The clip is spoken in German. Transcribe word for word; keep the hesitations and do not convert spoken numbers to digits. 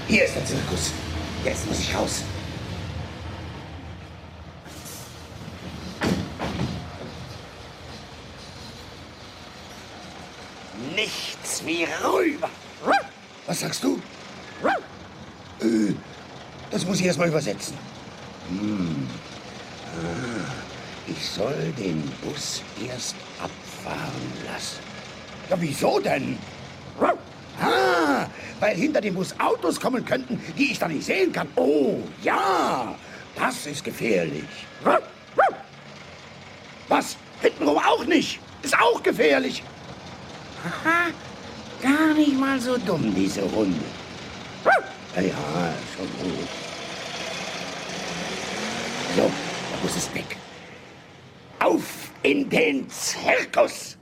Hier ist der Zirkus. Jetzt muss ich raus. Nichts wie rüber. Was sagst du? Äh, das muss ich erst mal übersetzen. Hm. Ah, ich soll den Bus erst abfahren lassen. Ja, wieso denn? Ah, weil hinter dem Bus Autos kommen könnten, die ich dann nicht sehen kann. Oh, ja, das ist gefährlich. Was? Hintenrum auch nicht. Ist auch gefährlich. Aha, gar nicht mal so dumm, diese Runde. Ja, ja, schon gut. So, der Bus ist weg. Auf in den Zirkus!